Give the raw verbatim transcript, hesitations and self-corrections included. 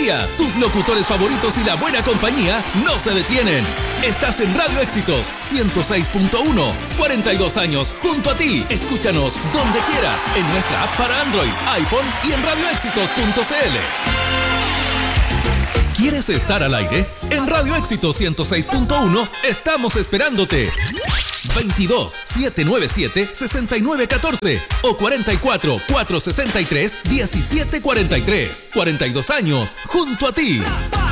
día. Tus locutores favoritos y la buena compañía no se detienen. Estás en Radio Éxitos ciento seis punto uno. cuarenta y dos años junto a ti. Escúchanos donde quieras en nuestra app para Android, iPhone y en radio éxitos punto c l. ¿Quieres estar al aire? En Radio Éxitos ciento seis punto uno estamos esperándote. veintidós, setecientos noventa y siete, sesenta y nueve catorce o cuarenta y cuatro, cuatrocientos sesenta y tres, diecisiete cuarenta y tres. cuarenta y dos años junto a ti.